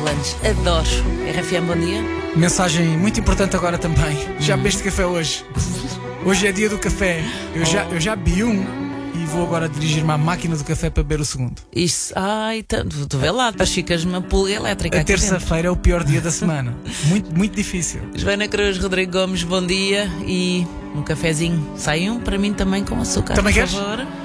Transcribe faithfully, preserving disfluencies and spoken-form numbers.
Lange. Adoro. R F M, bom dia. Mensagem muito importante agora também. Já bebeste café hoje? Hoje é dia do café. Eu, oh. já, eu já bebi um e vou agora dirigir-me à máquina do café para beber o segundo. Isso, ai, tu, tu vê lá, depois ficas uma pulga elétrica. A terça-feira é o pior dia da semana. Muito, muito difícil. Joana Cruz, Rodrigo Gomes, bom dia. E um cafezinho. Sai um para mim também com açúcar, também por queres? favor.